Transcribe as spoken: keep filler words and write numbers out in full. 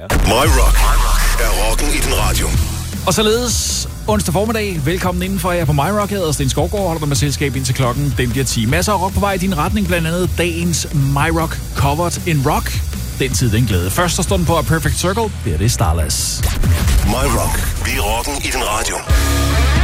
My Rock er rocken i din radio. Og således onsdag formiddag. Velkommen indenfor jer på My Rock. Jeg hedder Sten Skovgaard, holder dig med selskab indtil klokken. Den bliver ti. Masser af rock på vej i din retning. Blandt andet dagens My Rock Covered in Rock. Den tid, den glæde. Første stund på A Perfect Circle, det er det Starless. My Rock. Vi er rocken i din radio.